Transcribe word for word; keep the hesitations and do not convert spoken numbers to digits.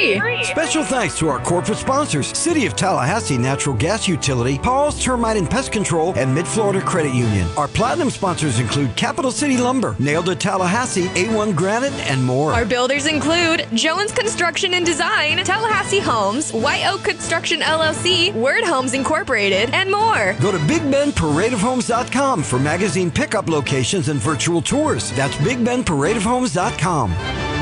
free. Special thanks to our corporate sponsors, City of Tallahassee Natural Gas Utility, Paul's Termite and Pest Control, and Mid-Florida Credit Union. Our platinum sponsors include Capital City Lumber, Nailed to Tallahassee, A one Granite, and more. Our builders include Jones Construction and Design, Tallahassee Homes, White Oak Construction L L C, Word Homes Incorporated, and more. Go to Big Ben Parade of Homes dot com for magazine pickup locations and virtual tours. That's Big Ben Parade of Homes dot com.